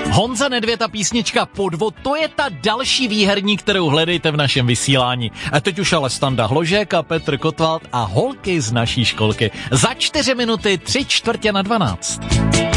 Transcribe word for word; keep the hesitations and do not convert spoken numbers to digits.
Honza Nedvěd a písnička Podvod, to je ta další výherní, kterou hledejte v našem vysílání. A teď už ale Standa Hložek a Petr Kotwald a holky z naší školky. Za čtyři minuty tři čtvrtě na dvanáct.